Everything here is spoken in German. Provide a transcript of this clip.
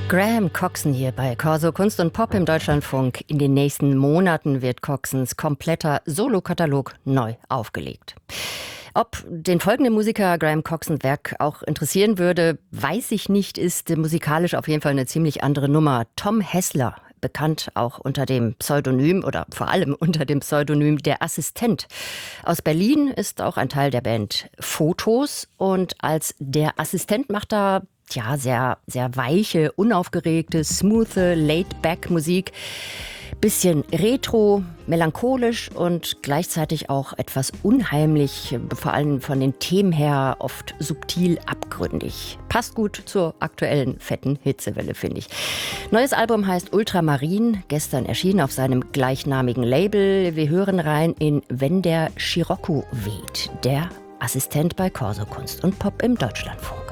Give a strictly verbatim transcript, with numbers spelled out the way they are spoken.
Graham Coxon hier bei Corso Kunst und Pop im Deutschlandfunk. In den nächsten Monaten wird Coxons kompletter Solokatalog neu aufgelegt. Ob den folgenden Musiker Graham Coxons Werk auch interessieren würde, weiß ich nicht, ist musikalisch auf jeden Fall eine ziemlich andere Nummer. Tom Hessler, bekannt auch unter dem Pseudonym oder vor allem unter dem Pseudonym Der Assistent. Aus Berlin ist auch ein Teil der Band Fotos und als Der Assistent macht er ja sehr, sehr weiche, unaufgeregte, smoothe, laid-back-Musik. Bisschen retro, melancholisch und gleichzeitig auch etwas unheimlich, vor allem von den Themen her oft subtil abgründig. Passt gut zur aktuellen fetten Hitzewelle, finde ich. Neues Album heißt Ultramarin, gestern erschienen auf seinem gleichnamigen Label. Wir hören rein in Wenn der Scirocco weht, der Assistent bei Corso Kunst und Pop im Deutschlandfunk.